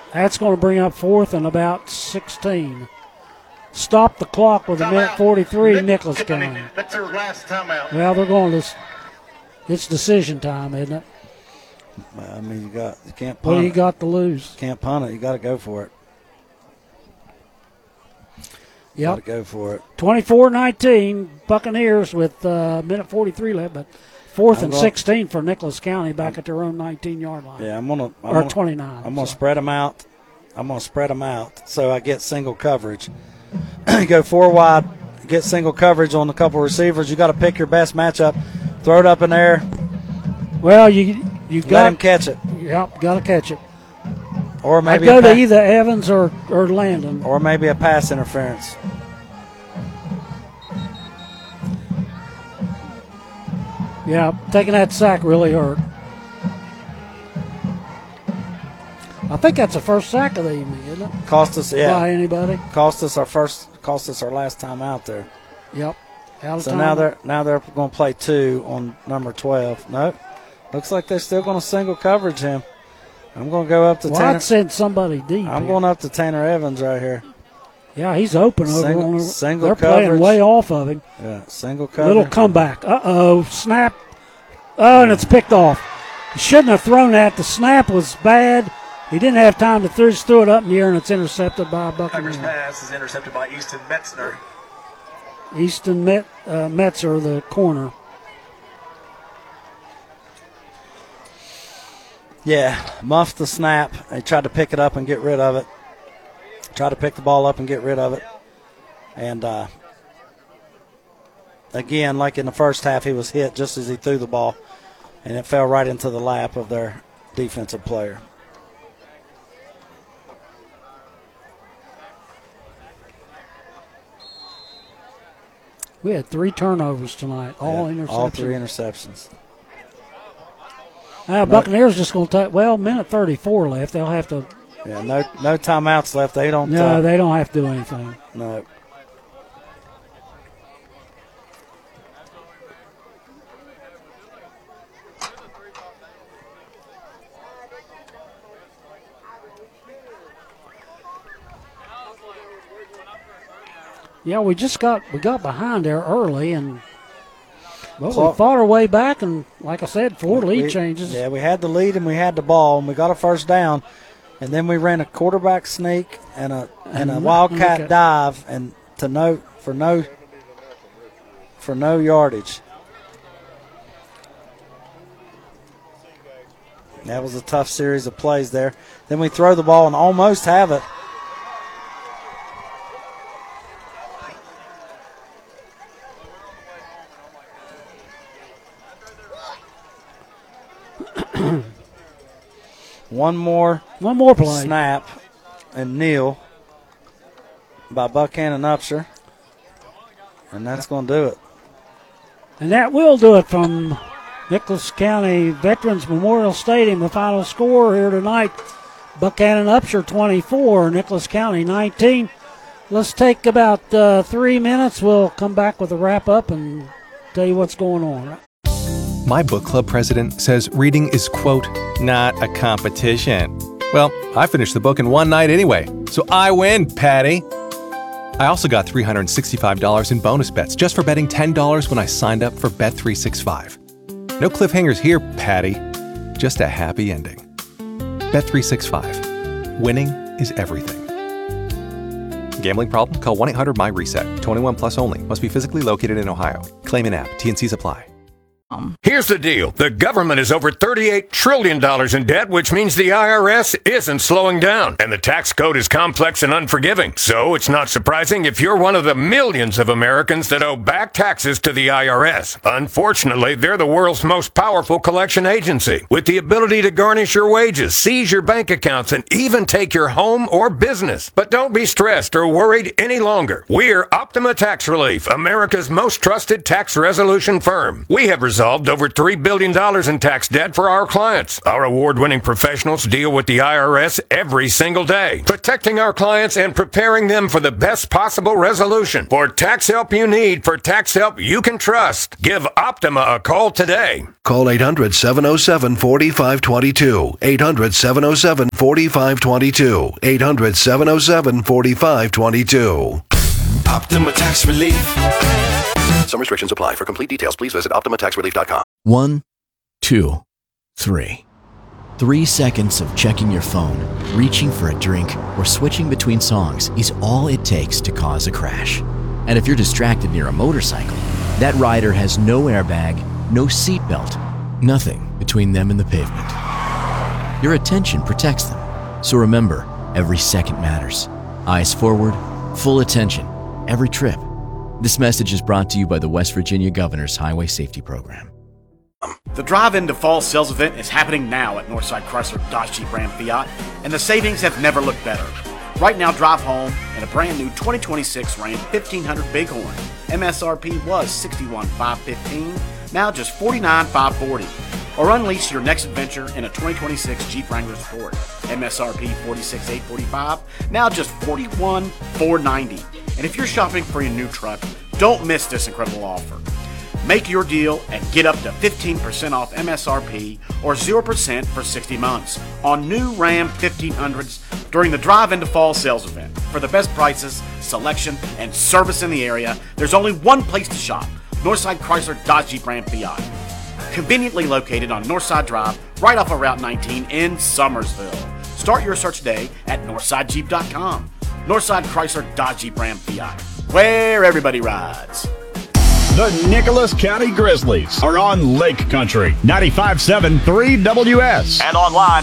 That's going to bring up fourth and about 16. Stop the clock with a minute 43, Nicholas County. That's their last timeout. Well, they're going to. It's decision time, isn't it? Well, I mean, you can't punt. What do you got to lose? Can't punt it. You got to go for it. Yep. Got to go for it. 24-19, Buccaneers with minute 43 left, but fourth and 16 for Nicholas County back at their own 19-yard line. Yeah, I'm 29. I'm gonna spread them out. So I get single coverage. You go 4 wide, get single coverage on a couple receivers. You got to pick your best matchup. Throw it up in there. Well, you got let him catch it. Yep, got to catch it. Or maybe I'd go to either Evans or Landon. Or maybe a pass interference. Yeah, taking that sack really hurt. I think that's the first sack of the evening, isn't it? Cost us, yeah. By anybody? Cost us our last time out there. Yep. So now they're going to play 2 on number 12. Nope. Looks like they're still going to single coverage him. I'm going to go up to Tanner. I'd send somebody deep. I'm going up to Tanner Evans right here. Yeah, he's open single, over. Single they're coverage. playing way off of him. Yeah, single coverage. Little comeback. Snap. Oh, and it's picked off. He shouldn't have thrown that. The snap was bad. He didn't have time to just throw it up in the air, and it's intercepted by a Buccaneer. Pass is intercepted by Easton Metzner. Easton Metzer, the corner. Yeah, muffed the snap. He tried to pick it up and get rid of it. Tried to pick the ball up and get rid of it. And again, like in the first half, he was hit just as he threw the ball, and it fell right into the lap of their defensive player. We had 3 turnovers tonight, all interceptions. All 3 interceptions. Now, Buccaneers just going to take, minute 34 left. They'll have to. Yeah, no timeouts left. They don't. No, they don't have to do anything. No. Yeah, we got behind there early, and we fought our way back, and like I said, 4 lead changes. Yeah, we had the lead and we had the ball, and we got a first down, and then we ran a quarterback sneak and a wildcat dive, and for no yardage. That was a tough series of plays there. Then we throw the ball and almost have it. One more play. Snap and kneel by Buchanan Upshur. And that's going to do it. And that will do it from Nicholas County Veterans Memorial Stadium. The final score here tonight, Buchanan Upshur 24, Nicholas County 19. Let's take about 3 minutes. We'll come back with a wrap-up and tell you what's going on. My book club president says reading is, quote, not a competition. Well, I finished the book in one night anyway, so I win, Patty. I also got $365 in bonus bets just for betting $10 when I signed up for Bet365. No cliffhangers here, Patty. Just a happy ending. Bet365. Winning is everything. Gambling problem? Call 1-800-MY-RESET. 21 plus only. Must be physically located in Ohio. Claim in app. T&Cs apply. Here's the deal. The government is over $38 trillion in debt, which means the IRS isn't slowing down. And the tax code is complex and unforgiving. So it's not surprising if you're one of the millions of Americans that owe back taxes to the IRS. Unfortunately, they're the world's most powerful collection agency, with the ability to garnish your wages, seize your bank accounts, and even take your home or business. But don't be stressed or worried any longer. We're Optima Tax Relief, America's most trusted tax resolution firm. We have resolved resolved over $3 billion in tax debt for our clients. Our award-winning professionals deal with the IRS every single day, protecting our clients and preparing them for the best possible resolution. For tax help you need, for tax help you can trust, give Optima a call today. Call 800-707-4522. 800-707-4522. 800-707-4522. Optima Tax Relief. Some restrictions apply. For complete details, please visit OptimaTaxRelief.com. 1, 2, 3. 3 seconds of checking your phone, reaching for a drink, or switching between songs is all it takes to cause a crash. And if you're distracted near a motorcycle, that rider has no airbag, no seatbelt, nothing between them and the pavement. Your attention protects them. So remember, every second matters. Eyes forward, full attention, every trip. This message is brought to you by the West Virginia Governor's Highway Safety Program. The drive-in to fall sales event is happening now at Northside Chrysler Dodge Jeep Ram Fiat, and the savings have never looked better. Right now, drive home in a brand new 2026 Ram 1500 Bighorn. MSRP was $61,515, now just $49,540. Or unleash your next adventure in a 2026 Jeep Wrangler Sport. MSRP $46,845, now just $41,490. And if you're shopping for your new truck, don't miss this incredible offer. Make your deal and get up to 15% off MSRP or 0% for 60 months on new Ram 1500s during the Drive Into Fall sales event. For the best prices, selection, and service in the area, there's only one place to shop: Northside Chrysler Dodge Jeep Ram Fiat. Conveniently located on Northside Drive, right off of Route 19 in Summersville. Start your search today at NorthsideJeep.com. Northside Chrysler Dodge Jeep Ram Fiat, where everybody rides. The Nicholas County Grizzlies are on Lake Country 95.7 3WS and online